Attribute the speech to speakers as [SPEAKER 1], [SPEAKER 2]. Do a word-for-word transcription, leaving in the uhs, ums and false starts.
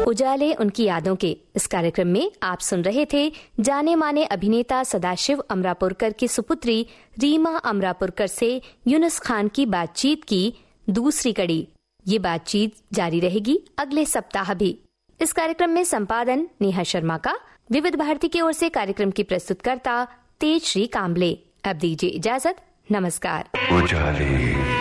[SPEAKER 1] उजाले उनकी यादों के इस कार्यक्रम में आप सुन रहे थे जाने माने अभिनेता सदाशिव अमरापुरकर की सुपुत्री रीमा अमरापुरकर से यूनुस खान की बातचीत की दूसरी कड़ी। ये बातचीत जारी रहेगी अगले सप्ताह भी। इस कार्यक्रम में संपादन नेहा शर्मा का। विविध भारती की ओर से कार्यक्रम की प्रस्तुतकर्ता तेजश्री काम्बले। अब दीजिए इजाजत। नमस्कार।
[SPEAKER 2] उजाले।